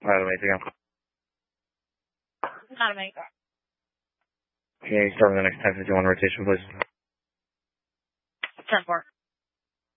Automatic again. Automatic. Can you start with the next 1051 rotation, please? 10-4.